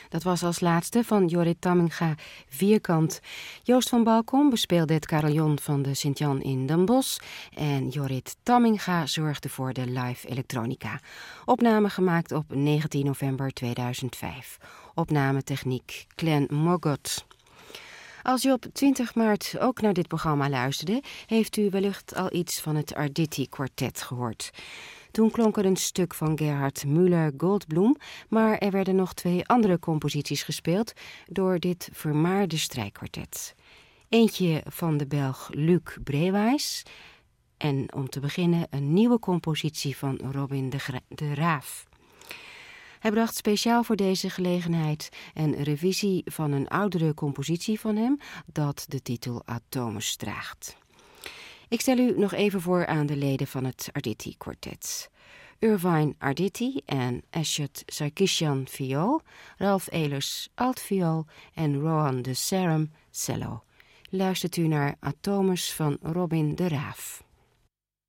Dat was als laatste van Jorrit Tamminga Vierkant. Joost van Balkom bespeelde het carillon van de Sint-Jan in Den Bosch en Jorrit Tamminga zorgde voor de live elektronica. Opname gemaakt op 19 november 2005. Opnametechniek Glenn Moggot. Als u op 20 maart ook naar dit programma luisterde, heeft u wellicht al iets van het Arditi Quartet gehoord. Toen klonk er een stuk van Gerhard Müller-Goldbloem, maar er werden nog 2 andere composities gespeeld door dit vermaarde strijkkwartet. Eentje van de Belg Luc Brewijs en om te beginnen een nieuwe compositie van Robin de Raaf. Hij bracht speciaal voor deze gelegenheid een revisie van een oudere compositie van hem dat de titel Atomus draagt. Ik stel u nog even voor aan de leden van het Arditi Quartet. Irvine Arditi en Eshet Sarkisian viool, Ralph Ehlers altviool en Rohan de Sarum cello. Luistert u naar Atomus van Robin de Raaf.